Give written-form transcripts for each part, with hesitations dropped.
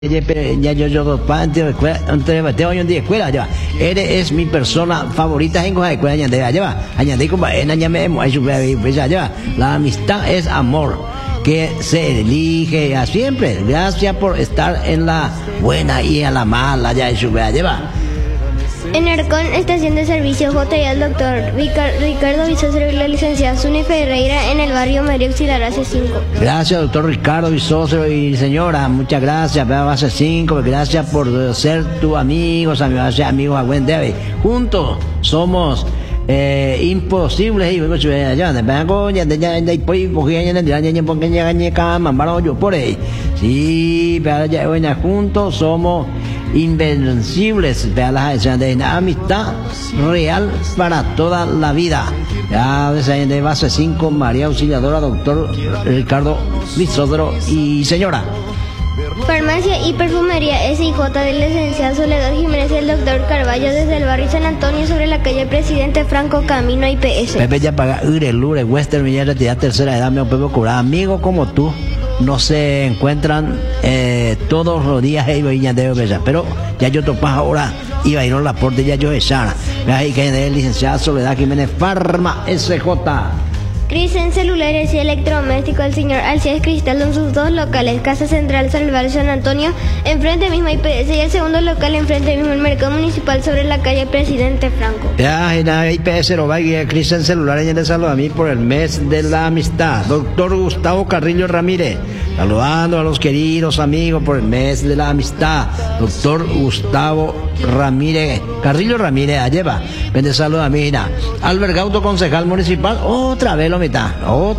Ya yo hoy en día escuela ya eres mi persona favorita en la escuela ya añade como la amistad es amor que se elige a siempre. Gracias por estar en la buena y en la mala ya lleva. En Arcón, estación de servicio J y el doctor Ricardo Visócero y la licenciada Suni Ferreira en el barrio María Auxiliar base 5. Gracias, doctor Ricardo Visócero y señora, muchas gracias, base 5, gracias por ser tu amigos a buen debe. Juntos somos imposibles y juntos somos invencibles. La amistad real para toda la vida. Ya de base 5, María Auxiliadora, doctor Ricardo Visócero y señora. Farmacia y perfumería SIJ del licenciado Soledad Jiménez y el doctor Carballo desde el barrio San Antonio sobre la calle Presidente Franco camino a IPS. Pepe ya paga Lure, Western, Villa Retira, tercera edad, me Pepe cura. Amigos como tú no se encuentran todos los días pero ya yo topas ahora iba a ir a la puerta ya yo echara. Ahí que el licenciado Soledad Jiménez Farma SJ. Cris en celulares y electrodomésticos el señor Alcides Cristal en sus dos locales, Casa Central Salvar San Antonio, enfrente mismo IPS, y el segundo local enfrente mismo el Mercado Municipal sobre la calle Presidente Franco. Ya, IPS lo va a guiar Cris en celulares y le saluda a mí por el mes de la amistad. Doctor Gustavo Carrillo Ramírez, saludando a los queridos amigos por el mes de la amistad. Doctor Gustavo Carrillo Ramírez, lleva, vende saludo a mí, Albert Gauto, concejal municipal, otra vez lo mitad,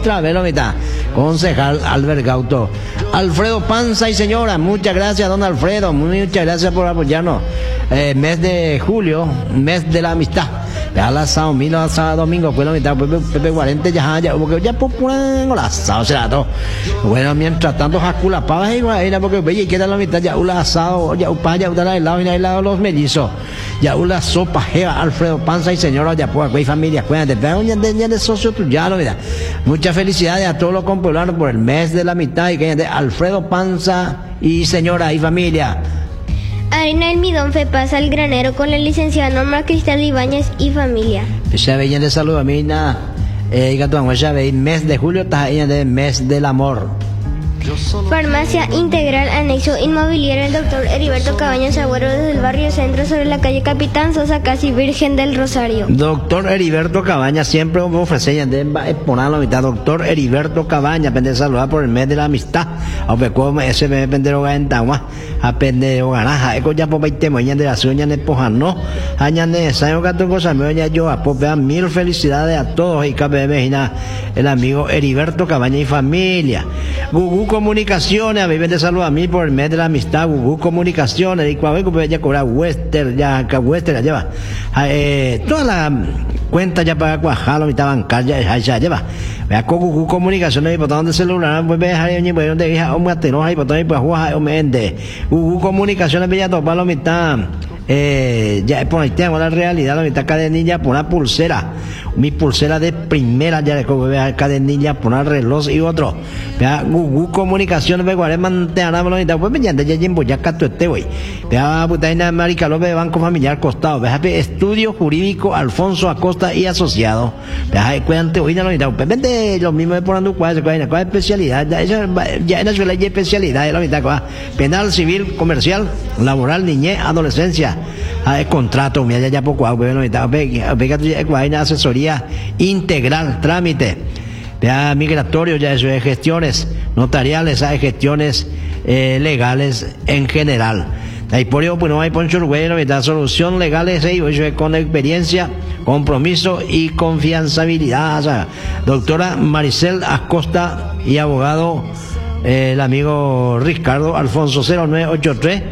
concejal Albert Gauto. Alfredo Panza y señora, muchas gracias don Alfredo, muchas gracias por apoyarnos. Mes de julio, mes de la amistad. Ya la sábado, domingo, pues la mitad, Pepe 40 ya popular la asado será todo. Bueno, mientras tanto, Jacula Pava igual, porque veía que era la mitad, ya un asado, ya un helado y helado los mellizos. Ya una sopa, jeva, Alfredo Panza y señora, ya pues, güey, familia, cuídate, ya de socio tuyo, ya lo mira. Muchas felicidades a todos los compulanos por el mes de la mitad y que de Alfredo Panza y señora y familia. Harina Almidón Fepasa al granero con la licenciada Norma Cristal Ibáñez y familia. Ya veía de salud a mí, ya veía mes de julio, está ahí de mes del amor. Farmacia Integral Anexo Inmobiliario el doctor Heriberto Cabañas Agüero desde el barrio Centro sobre la calle Capitán Sosa casi Virgen del Rosario. Doctor Heriberto Cabañas siempre me ofrece de exponer la mitad. Doctor Heriberto Cabañas pende saludar por el mes de la amistad. Aunque como ese me pende o gana aprende o ganar eco ya por 20 mañana de la sueña de pojano añade sayo gato cosa me oye yo a popea mil felicidades a todos y cabe imagina el amigo Heriberto Cabañas y familia. Gugu Comunicaciones, a mí vende saludo a mí por el mes de la amistad. Gugu Comunicaciones, y cuando ya cobrar Western, ya lleva toda la cuenta ya para cuajar, mitad bancaria, ya lleva. Vea con Gugu Comunicaciones, y por donde celular, pues ve a ir donde hija, o me atenoja, y por donde pues juega, o me ende. Gugu Comunicaciones, me ya topar la mitad. Ya por ahí tengo la realidad, la mitad cadenilla por una pulsera, mi pulsera de primera, ya le coge a cadenilla por un reloj y otro. Vea, Gugu Comunicaciones, me guardé mantener la mitad, pues me ya llevo ya cato güey. Vea, putaina Marica López de Banco Familiar Costado, vea, Estudio Jurídico Alfonso Acosta y Asociado. Vea, cuídate, hoy la mitad, pues vende lo mismo de por cuál especialidad, ya en la especialidad de la mitad, penal, civil, comercial, laboral, niñez, adolescencia. Contrato, mira ya poco hago, hay asesoría integral, trámite, ya migratorio, ya eso de gestiones notariales, hay gestiones legales en general. Ahí por ello, pues no hay poncho bueno, solución legales, con experiencia, compromiso y confianzabilidad. O sea, doctora Maricel Acosta y abogado el amigo Ricardo Alfonso 0983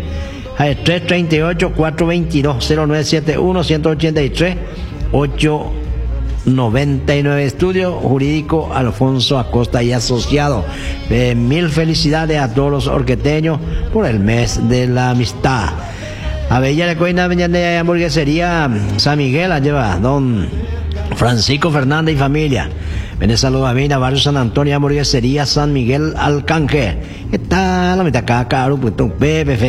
338-422-0971-183-899. Estudio Jurídico Alfonso Acosta y Asociado. Mil felicidades a todos los orqueteños por el mes de la amistad. A Bella de Coina de Hamburguesería San Miguel, la lleva don Francisco Fernández y familia. Vende saludos a Mina, barrio San Antonio, hamburguesería San Miguel Alcanje. Está la mitad acá, caro, pues, Pepe,